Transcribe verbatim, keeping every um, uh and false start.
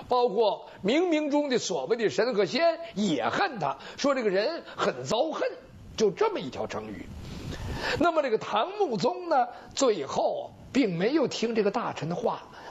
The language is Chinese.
包括冥冥中的所谓的神和仙也恨他，说这个人很遭恨，就这么一条成语。那么这个唐穆宗呢，最后并没有听这个大臣的话，